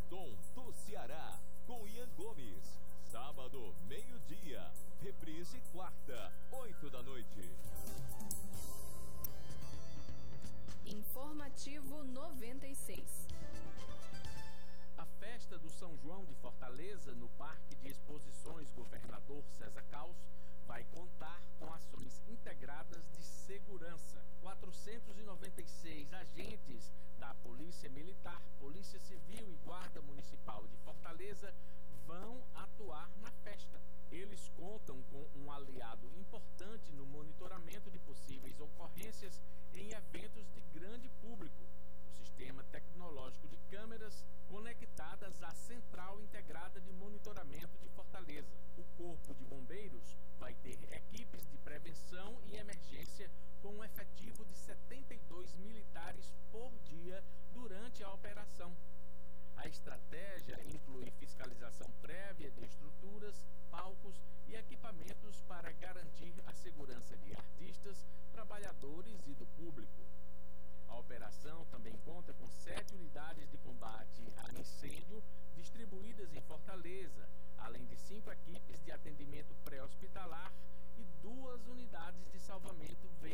Tom do Ceará, com Ian Gomes. Sábado, meio-dia. Reprise quarta, 8 da noite. Informativo 96. A festa do São João de Fortaleza, no Parque de Exposições Governador César Caus, vai contar com ações integradas de segurança. 496 agentes da Polícia Militar, Polícia Civil e Guarda Municipal de Fortaleza vão atuar na festa. Eles contam com um aliado importante no monitoramento de possíveis ocorrências em eventos de grande público. O sistema tecnológico de câmeras conectadas à Central Integrada de Monitoramento de Fortaleza. O Corpo de Bombeiros vai ter equipes de prevenção e emergência com um efetivo de 72 militares por dia durante a operação. A estratégia inclui fiscalização prévia de estruturas, palcos e equipamentos para garantir a segurança de artistas, trabalhadores e do público. A operação também conta com 7 unidades de combate a incêndio distribuídas em Fortaleza, além de 5 equipes de atendimento pré-hospitalar e 2 unidades de salvamento